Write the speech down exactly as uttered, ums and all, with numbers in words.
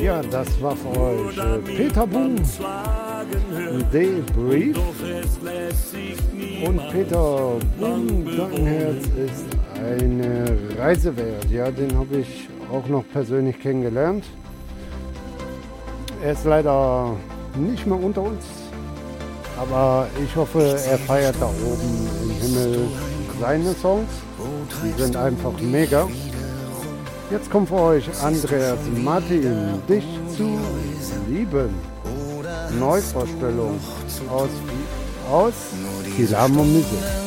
Ja, das war für euch äh, Peter Boom, Debrief. Und Peter Boom, Krankenherz ist eine Reise wert. Ja, den habe ich auch noch persönlich kennengelernt. Er ist leider nicht mehr unter uns, aber ich hoffe, er feiert da oben im Himmel seine Songs. Die sind einfach mega. Jetzt kommt für euch Andreas Martin, dich zu lieben. Neuvorstellung aus, aus Philharmonie.